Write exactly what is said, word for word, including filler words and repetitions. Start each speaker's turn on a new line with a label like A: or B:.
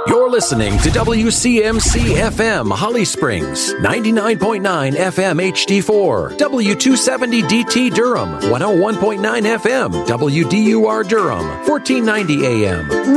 A: You're listening to W C M C F M Holly Springs, ninety-nine point nine F M H D four, W two seventy D T Durham, one oh one point nine F M, W D U R Durham, fourteen ninety A M.